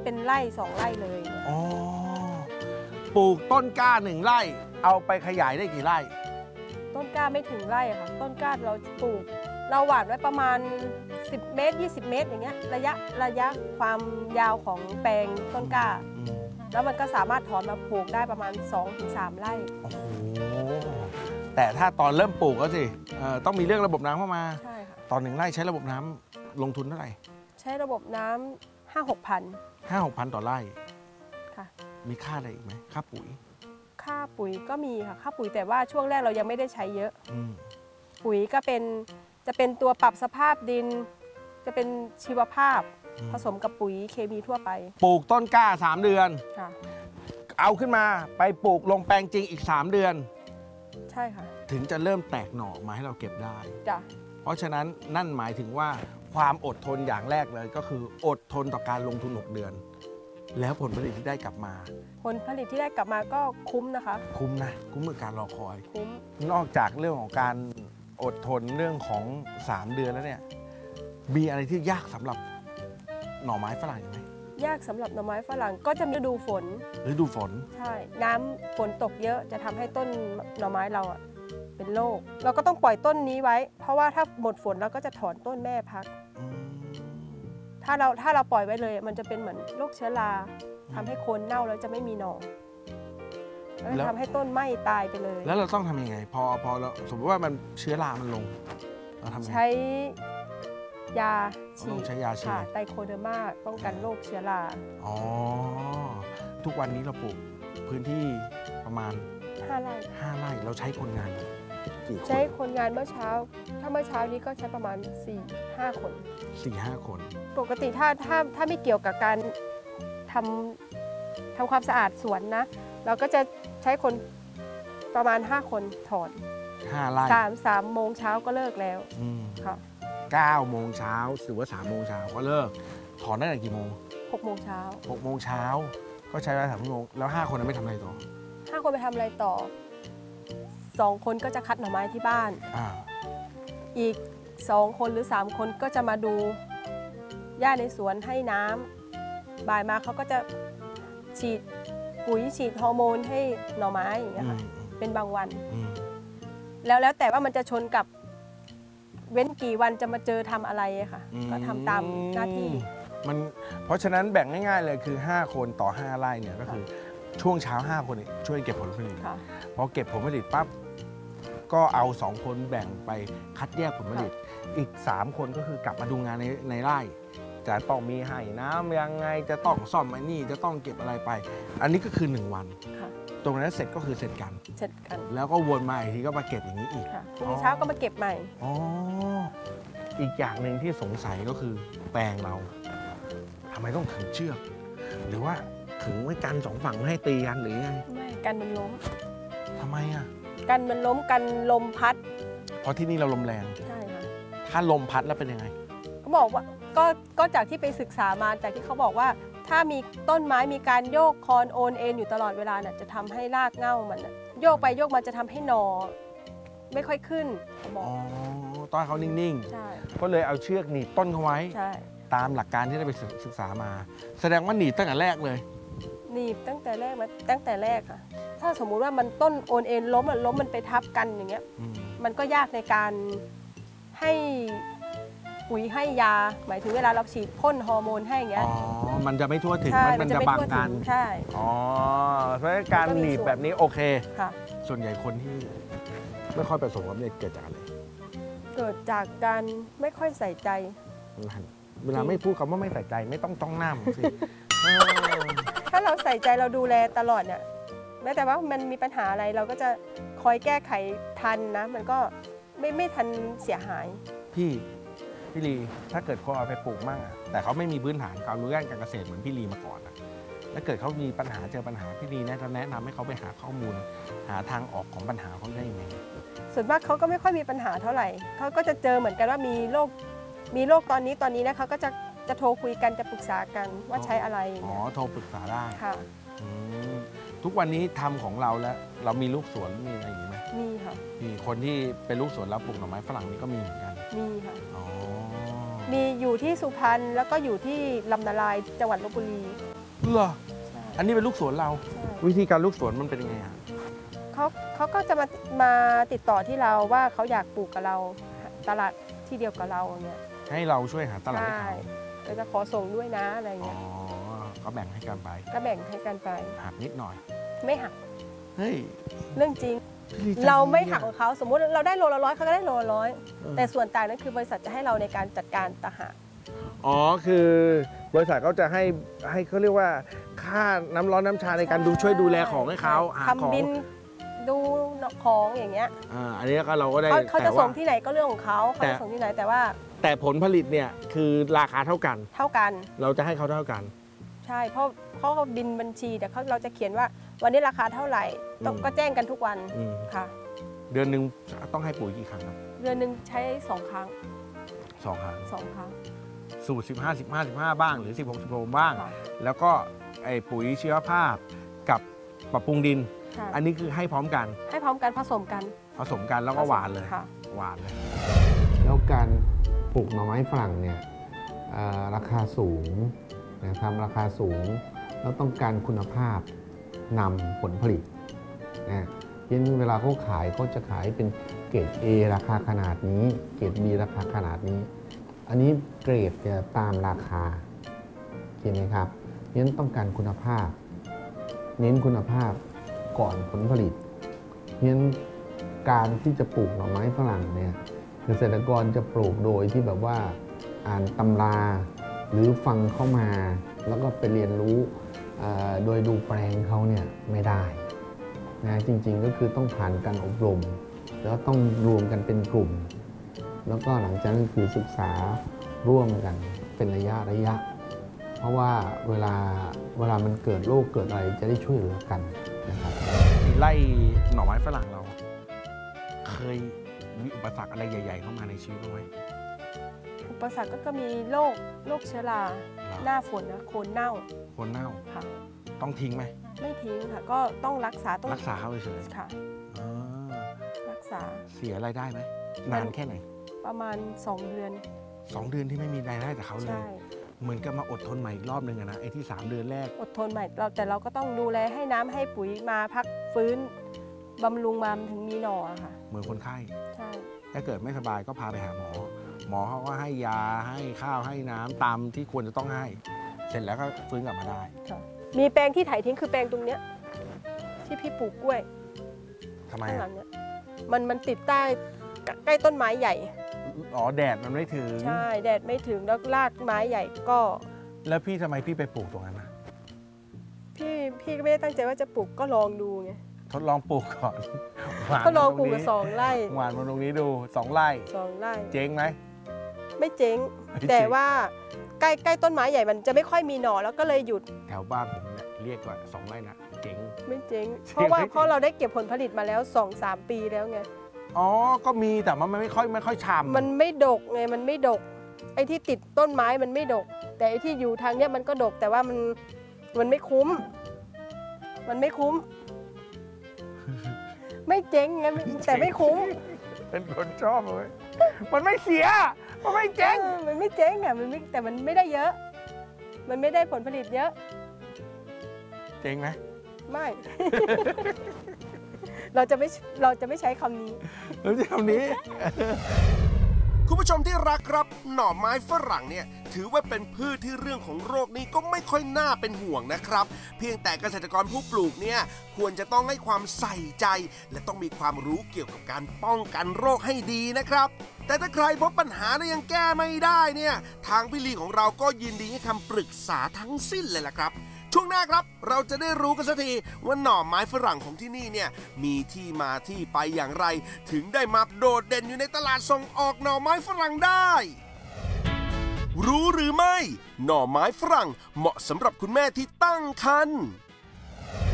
เป็นไร่2 ไร่เลยอ๋อปลูกต้นกล้า1 ไร่เอาไปขยายได้กี่ไร่ต้นกล้าไม่ถึงไร่ค่ะต้นกล้าเราปลูกเราหว่านไว้ประมาณ10 เมตร 20 เมตรอย่างเงี้ยระยะความยาวของแปลงต้นกล้าแล้วมันก็สามารถถอนมาปลูกได้ประมาณ 2-3 ไร่โอ้โหแต่ถ้าตอนเริ่มปลูกก็สิต้องมีเรื่องระบบน้ำเข้ามาใช่ค่ะตอน1 ไร่ใช้ระบบน้ำลงทุนเท่าไหร่ใช้ระบบน้ำ5-6 พัน 5-6 พันต่อไร่ค่ะมีค่าอะไรอีกไหมค่าปุ๋ยค่าปุ๋ยก็มีค่ะค่าปุ๋ยแต่ว่าช่วงแรกเรายังไม่ได้ใช้เยอะปุ๋ยก็จะเป็นตัวปรับสภาพดินจะเป็นชีวภาพผสมกับปุ๋ยเคมีทั่วไปปลูกต้นกล้า3 เดือนค่ะเอาขึ้นมาไปปลูกลงแปลงจริงอีก3 เดือนใช่ค่ะถึงจะเริ่มแตกหน่อมาให้เราเก็บได้จ้ะเพราะฉะนั้นนั่นหมายถึงว่าความอดทนอย่างแรกเลยก็คืออดทนต่อการลงทุน6 เดือนแล้วผลผลิตที่ได้กลับมาผลผลิตที่ได้กลับมาก็คุ้มนะคะคุ้มนะคุ้มกับการรอคอยคุ้มนอกจากเรื่องของการอดทนเรื่องของ3 เดือนแล้วเนี่ยมีอะไรที่ยากสำหรับหน่อไม้ฝรั่งไหมยากสำหรับหน่อไม้ฝรั่งก็จะมีฤดูฝนใช่น้ำฝนตกเยอะจะทำให้ต้นหน่อไม้เราเป็นโรคเราก็ต้องปล่อยต้นนี้ไว้เพราะว่าถ้าหมดฝนเราก็จะถอนต้นแม่พักถ้าเราปล่อยไว้เลยมันจะเป็นเหมือนโรคเชื้อราทำให้โคนเน่าแล้วจะไม่มีหน่อแล้วทำให้ต้นไหม้ตายไปเลยแล้วเราต้องทำยังไงพอเราสมมติว่ามันเชื้อรามันลงเราทำยังไงใช้ยาฉีดใช้ยาฉีดไตโคเดอร์มาป้องกันโรคเชื้อราอ๋อทุกวันนี้เราปลูกพื้นที่ประมาณ 5 ไร่เราใช้คนงานกี่คนใช้คนงานเมื่อเช้าถ้าเมื่อเช้านี้ก็ใช้ประมาณ 4-5 คน 4-5 คนปกติถ้าไม่เกี่ยวกับการทำความสะอาดสวนนะเราก็จะใช้คนประมาณ5 คนถอน 5 ไร่ 3 โมงเช้าก็เลิกแล้วค่ะ 9 โมงเช้าหรือว่า3 โมงเช้าก็เลิกถอนได้ตั้งกี่โมง 6 โมงเช้า 6 โมงเช้าก็ใช้เวลา3 ชั่วโมงแล้ว5 คนนั้นไม่ทำอะไรต่อ 5 คนไปทำอะไรต่อ2 คนก็จะคัดหน่อไม้ที่บ้านอีก2 คนหรือ 3 คนก็จะมาดูหญ้าในสวนให้น้ำบ่ายมาเขาก็จะฉีดปุ๋ยฉีดฮอร์โมนให้หน่อไม้อย่างเงี้ยค่ะเป็นบางวันแล้วแต่ว่ามันจะชนกับเว้นกี่วันจะมาเจอทำอะไรค่ะก็ทำตามหน้าที่มันเพราะฉะนั้นแบ่งง่ายๆเลยคือ5 คนต่อ5 ไร่เนี่ยก็คือช่วงเช้า5 คนช่วยเก็บผลผลิตพอเก็บผลผลิตปั๊บก็เอา2 คนแบ่งไปคัดแยกผลผลิตอีก3 คนก็คือกลับมาดูงานในไร่จะต้องมีให้น้ำยังไงจะต้องซ่อมไอ้นี่จะต้องเก็บอะไรไปอันนี้ก็คือ1 วันตรงนั้นเสร็จก็คือเสร็จกันแล้วก็วนมาอีกทีก็มาเก็บอย่างนี้อีกพรุ่งนี้เช้าก็มาเก็บใหม่อ๋ออีกอย่างหนึ่งที่สงสัยก็คือแปลงเราทำไมต้องขึงเชือกหรือว่าขึงไว้กัน2 ฝั่งไม่ให้ตีกันหรือไงไม่กันมันล้มทำไมกันมันล้มกันลมพัดเพราะที่นี่เราลมแรงใช่ค่ะถ้าลมพัดแล้วเป็นยังไงเขาบอกว่าก็จากที่ไปศึกษามาจากที่เขาบอกว่าถ้ามีต้นไม้มีการโยกคอนโอนเอ็นอยู่ตลอดเวลาน่ะจะทำให้รากเหง้ามันโยกไปโยกมาจะทำให้หน่อไม่ค่อยขึ้นเขาบอกต้นเขานิ่งๆก็เลยเอาเชือกหนีบต้นเขาไว้ตามหลักการที่ได้ไปศึกษามาแสดงว่าหนีบตั้งแต่แรกเลยหนีบตั้งแต่แรกค่ะถ้าสมมุติว่ามันต้นโอนเอ็นล้มมันไปทับกันอย่างเงี้ยมันก็ยากในการให้ปุ๋ยให้ยาหมายถึงเวลาเราฉีดพ่นฮอร์โมนให้อย่างเงี้ยมันจะไม่ทั่วถึงมันจะบังกันใช่เพราะการหนีบแบบนี้โอเคค่ะส่วนใหญ่คนที่ไม่ค่อยประสบความสำเร็จเกิดจากอะไรเกิดจากการไม่ค่อยใส่ใจเวลาไม่พูดคำว่าไม่ใส่ใจไม่ต้องจ้องหน้าผมสิถ้าเราใส่ใจเราดูแลตลอดเนี่ยแม้แต่ว่ามันมีปัญหาอะไรเราก็จะคอยแก้ไขทันนะมันก็ไม่ทันเสียหายพี่ลีถ้าเกิดคนเอาไปปลูกมั่งแต่เขาไม่มีพื้นฐานความรู้ด้านการเกษตรเหมือนพี่ลีมาก่อนถ้าเกิดเขามีปัญหาเจอปัญหาพี่ลีแนะนำให้เขาไปหาข้อมูลหาทางออกของปัญหาเขาได้ยังไงส่วนมากเขาก็ไม่ค่อยมีปัญหาเท่าไหร่เขาก็จะเจอเหมือนกันว่ามีโรคตอนนี้นะเขาก็จะโทรคุยกันจะปรึกษากันว่าใช้อะไรโทรปรึกษาได้ค่ะทุกวันนี้ทำของเราแล้วเรามีลูกสวนมีอะไรอย่างนี้ไหมมีค่ะมีคนที่เป็นลูกสวนแล้วปลูกหน่อไม้ฝรั่งนี่ก็มีเหมือนกันมีค่ะมีอยู่ที่สุพรรณแล้วก็อยู่ที่ลำนาลายจังหวัดลพบุรีเหรอใช่อันนี้เป็นลูกสวนเราใช่วิธีการลูกสวนมันเป็นยังไงอะเขาก็จะมาติดต่อที่เราว่าเขาอยากปลูกกับเราตลาดที่เดียวกับเราอย่างเงี้ยให้เราช่วยหาตลาดให้ใช่เขาเราจะขอส่งด้วยนะอะไรอ๋อเงี้ยก็แบ่งให้กันไปก็แบ่งให้กันไปหักนิดหน่อยไม่หักเฮ้ยเรื่องจริงดีจังเราไม่ลยอะหักของเขาสมมุติเราได้โลละ100เขาก็ได้โลละ100แต่ส่วนต่างนั้นคือบริษัทจะให้เราในการจัดการต่างหากอ๋อ คือบริษัทเขาจะให้เขาเรียกว่าค่าน้ำร้อนน้ำชาในการดูช่วยดูแลของให้เขาหาของทำบินดูของอย่างเงี้ยอันนี้ก็เราก็ได้เขาจะแต่ว่าส่งที่ไหนก็เรื่องของเขาเขาแต่จะส่งที่ไหนแต่ว่าแต่ผลผลิตเนี่ยคือราคาเท่ากันเท่ากันเราจะให้เขาเท่ากันใช่เพราะเขาบินบัญชีแต่เราจะเขียนว่าวันนี้ราคาเท่าไหร่ก็แจ้งกันทุกวันอืมค่ะเดือนหนึ่งต้องให้ปุ๋ยกี่ครั้งครับเดือนหนึ่งใช้2 ครั้ง 2 ครั้ง 2 ครั้งสูตร 15 บ้างหรือ 16 บ้างค่ะแล้วก็ไอ้ปุ๋ยชีวภาพกับปรับปรุงดินค่ะอันนี้คือให้พร้อมกันให้พร้อมกันผสมกันผสมกันแล้วก็หวานเลยค่ะหวานเลยแล้วการปลูกหน่อไม้ฝรั่งเนี่ยราคาสูงนะครับราคาสูงแล้วต้องการคุณภาพนำผลผลิตนะยันเวลาเขาขายเขาจะขายเป็นเกรด A ราคาขนาดนี้เกรด B ราคาขนาดนี้ อันนี้เกรดจะตามราคาเห็นไหมครับยันต้องการคุณภาพ เน้นคุณภาพก่อนผลผลิตยันการที่จะปลูกหน่อไม้ฝรั่งเนี่ยเกษตรกรจะปลูกโดยที่แบบว่าอ่านตำราหรือฟังเข้ามาแล้วก็ไปเรียนรู้โดยดูแปลงเขาเนี่ยไม่ได้นะจริงๆก็คือต้องผ่านการอบรมแล้วต้องรวมกันเป็นกลุ่ม แล้วก็หลังจากนั้นคือศึกษาร่วมกันเป็นระยะ เพราะว่าเวลามันเกิดโรคเกิดอะไรจะได้ช่วยเหลือกันนะครับไล่หน่อไม้ฝรั่งเรา เคยมีอุปสรรคอะไรใหญ่ๆเข้ามาในชีวิตบ้างไหมอุปสรรคก็มีโรคเชื้อราหรอหน้าฝนนะโคนเน่าคนเน่าค่ะต้องทิ้งไหมไม่ทิ้งค่ะ ก็ต้องรักษาต้องรักษาเขาเฉยค่ะๆอ๋อรักษาเสียรายได้ไหมนานแค่ไหนประมาณ2 เดือน 2 เดือนที่ไม่มีรายได้จากเขาเลยใช่เหมือนกับมาอดทนใหม่อีกรอบนึงอะนะไอ้ที่ 3 เดือนแรกอดทนใหม่แต่เราก็ต้องดูแลให้น้ำให้ปุ๋ยมาพักฟื้นบำรุงมามันถึงมีหน่อค่ะเหมือนคนไข้ใช่ถ้าเกิดไม่สบายก็พาไปหาหมอ หมอเขาก็ให้ยาให้ข้าวให้น้ำตามที่ควรจะต้องให้ เสร็จแล้วก็ฟื้นกลับมาได้ค่ะมีแปลงที่ไถทิ้งคือแปลงตรงเนี้ยที่พี่ปลูกกล้วยทำไมข้างหลัอะงเนี้ยมันติดใกล้ต้นไม้ใหญ่อ๋อแดดมันไม่ถึงใช่แดดไม่ถึงแล้วรากไม้ใหญ่ก็แล้วพี่ทำไมพี่ไปปลูกตรงนั้นนะพี่ก็ไม่ได้ตั้งใจว่าจะปลูกก็ลองดูไงทดลองปลูกก่อนหวานก็ลองปลูกมากับตรงนี้ 2 ไร่หวานมาตรงนี้ดู 2 ไร่ 2 ไร่เจ๊งไหมไม่เจ๊งไม่เจ๊งแต่ว่าใกล้ต้นไม้ใหญ่มันจะไม่ค่อยมีหน่อแล้วก็เลยหยุดแถวบ้านผมเนี่ยเรียกว่า2 ไร่นะเจ๊งไม่เจ๊งเจ๊งเพราะว่าไม่เจ๊งเพราะเราได้เก็บผลผลิตมาแล้ว 2-3 ปีแล้วไงอ๋อ ก็มีแต่มันไม่ค่อยฉ่ำมันไม่ดกไงมันไม่ดก ไอ้ที่ติดต้นไม้มันไม่ดก แต่ไอ้ที่อยู่ทางเนี้ยมันก็ดกแต่ว่ามันไม่คุ้ม มันไม่คุ้ม ไม่เจ๊งไงแต่ไม่คุ้มเป็นคนชอบเลยมันไม่เสีย มันไม่เจ๊งมันไม่เจ๊งอ่ะแต่มันไม่ได้เยอะ มันไม่ได้ผลผลิตเยอะเจ๊งไหมไม่ เราจะไม่ใช้คำนี้แล้วจะทำนี้คุณผู้ชมที่รักครับหน่อไม้ฝรั่งเนี่ยถือว่าเป็นพืชที่เรื่องของโรคนี้ก็ไม่ค่อยน่าเป็นห่วงนะครับ เพียงแต่เกษตรกรผู้ปลูกเนี่ยควรจะต้องให้ความใส่ใจ และต้องมีความรู้เกี่ยวกับการป้องกันโรคให้ดีนะครับ แต่ถ้าใครพบปัญหาและยังแก้ไม่ได้เนี่ยทางพี่ลีของเราก็ยินดีให้คำปรึกษาทั้งสิ้นเลยล่ะครับ ช่วงหน้าครับเราจะได้รู้กันสักทีว่าหน่อไม้ฝรั่งของที่นี่เนี่ยมีที่มาที่ไปอย่างไร ถึงได้มาโดดเด่นอยู่ในตลาดส่งออกหน่อไม้ฝรั่งได้ รู้หรือไม่ หน่อไม้ฝรั่งเหมาะสำหรับคุณแม่ที่ตั้งครรภ์